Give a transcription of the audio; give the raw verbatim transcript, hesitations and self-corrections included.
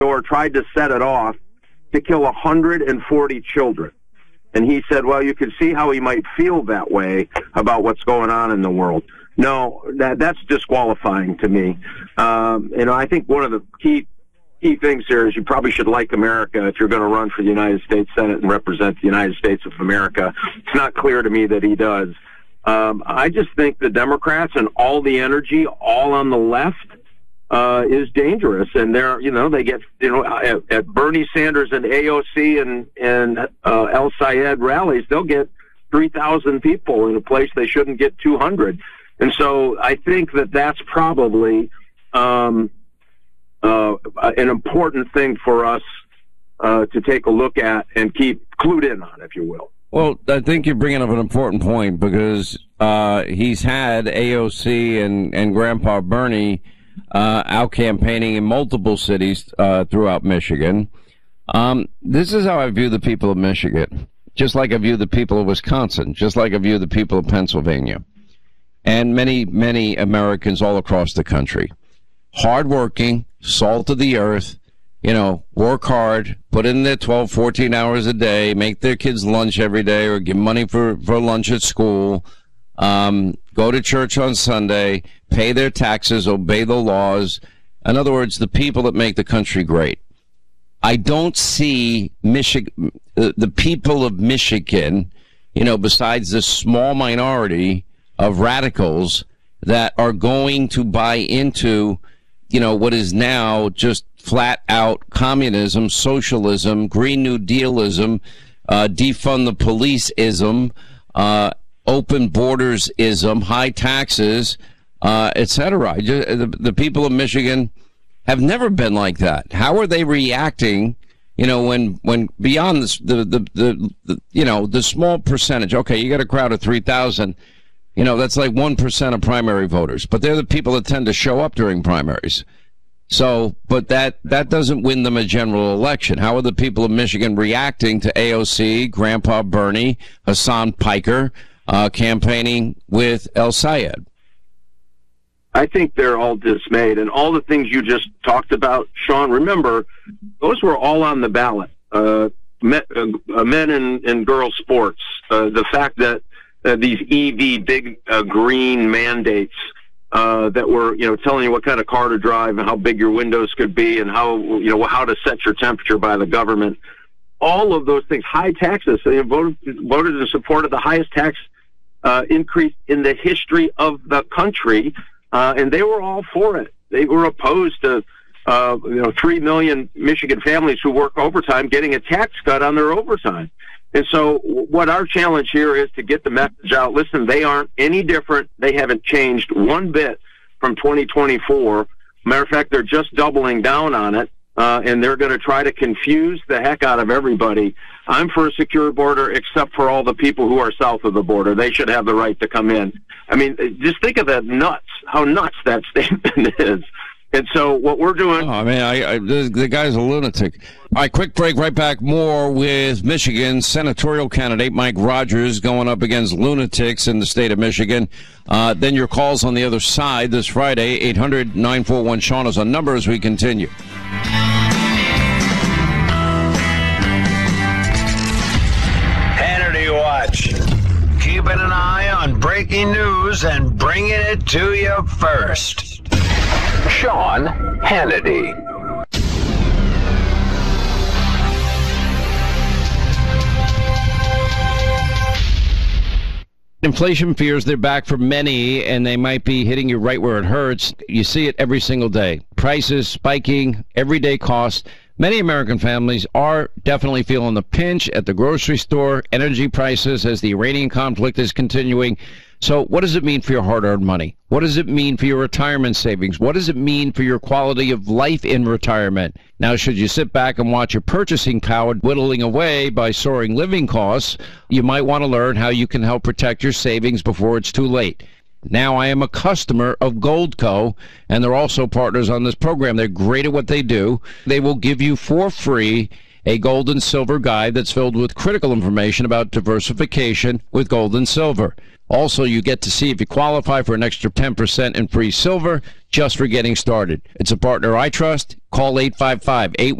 or tried to set it off to kill one hundred forty children. And he said, well, you can see how he might feel that way about what's going on in the world. No, that that's disqualifying to me. Um, you know, I think one of the key key things here is you probably should like America if you're going to run for the United States Senate and represent the United States of America. It's not clear to me that he does. Um, I just think the Democrats and all the energy, all on the left, uh, is dangerous. And they're, you know, they get, you know, at, at Bernie Sanders and A O C and, and uh, El Sayed rallies, they'll get three thousand people in a place they shouldn't get two hundred. And so I think that that's probably um, uh, an important thing for us uh, to take a look at and keep clued in on, if you will. Well, I think you're bringing up an important point because uh, he's had A O C and, and Grandpa Bernie uh, out campaigning in multiple cities uh, throughout Michigan. Um, this is how I view the people of Michigan, just like I view the people of Wisconsin, just like I view the people of Pennsylvania, and many, many Americans all across the country. Hardworking, salt of the earth, you know, work hard, put in their twelve, fourteen hours a day, make their kids lunch every day or give money for, for lunch at school, um, go to church on Sunday, pay their taxes, obey the laws. In other words, the people that make the country great. I don't see Michigan, the, the people of Michigan, you know, besides this small minority of radicals that are going to buy into, you know, what is now just flat out communism, socialism, Green New Dealism, uh, defund the police-ism, uh, open borders-ism, high taxes, uh, et cetera. The, the people of Michigan have never been like that. How are they reacting, you know, when, when beyond this, the, the, the, the, you know, the small percentage, okay, you got a crowd of three thousand, you know, that's like one percent of primary voters, but they're the people that tend to show up during primaries. So, but that, that doesn't win them a general election. How are the people of Michigan reacting to A O C, Grandpa Bernie, Hassan Piker, uh, campaigning with El Sayed? I think they're all dismayed. And all the things you just talked about, Sean, remember, those were all on the ballot. Uh, men, uh, men and, and girls sports, uh, the fact that uh, these E V big uh, green mandates uh, that were, you know, telling you what kind of car to drive and how big your windows could be and how, you know, how to set your temperature by the government. All of those things, high taxes. So they voted, voted in support of the highest tax uh, increase in the history of the country. Uh, and they were all for it. They were opposed to, uh, you know, three million Michigan families who work overtime getting a tax cut on their overtime. And so what our challenge here is to get the message out. Listen, they aren't any different. They haven't changed one bit from twenty twenty-four. Matter of fact, they're just doubling down on it. Uh, and they're going to try to confuse the heck out of everybody. I'm for a secure border, except for all the people who are south of the border. They should have the right to come in. I mean, just think of that nuts, how nuts that statement is. And so what we're doing... Oh, I mean, I, I, the, the guy's a lunatic. All right, quick break, right back. More with Michigan senatorial candidate Mike Rogers going up against lunatics in the state of Michigan. Uh, then your calls on the other side this Friday. eight hundred nine four one Sean is on number as we continue. Hannity Watch. Keeping an eye on breaking news and bringing it to you first. Sean Hannity. Inflation fears, they're back for many, and they might be hitting you right where it hurts. You see it every single day. Prices spiking, everyday costs. Many American families are definitely feeling the pinch at the grocery store, energy prices as the Iranian conflict is continuing. So what does it mean for your hard-earned money? What does it mean for your retirement savings? What does it mean for your quality of life in retirement? Now, should you sit back and watch your purchasing power whittling away by soaring living costs, you might want to learn how you can help protect your savings before it's too late. Now, I am a customer of Goldco, and they're also partners on this program. They're great at what they do. They will give you for free a gold and silver guide that's filled with critical information about diversification with gold and silver. Also, you get to see if you qualify for an extra ten percent in free silver just for getting started. It's a partner I trust. Call eight five five, eight